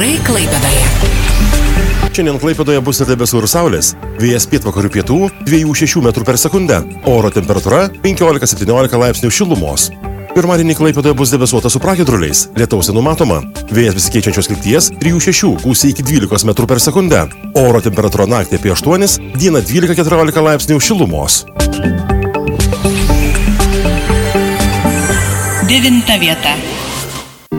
Orai Klaipėdoje. Šiandien Klaipėdoje bus ir debesų ir saulės. Vėjas pietvakarių pietų 2–6 metrų per sekundę. Oro temperatūra 15–17 laipsnių šilumos. Pirmadienį Klaipėdoje bus debesuota su pragiedruliais. Lietaus nenumatoma. Vėjas besikeičiančios krypties 3–6, gūsiai iki 12 metrų per sekundę. Oro temperatūra naktį apie 8, dieną 12–14 laipsnių šilumos. 9 vieta.